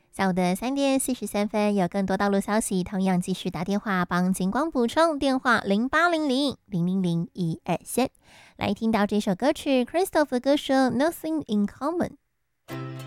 下午的3点43分，有更多道路消息，同样继续打电话帮警光补充，电话0800-000-123。来听到这首歌曲 ，Christopher 歌手《Nothing in Common》。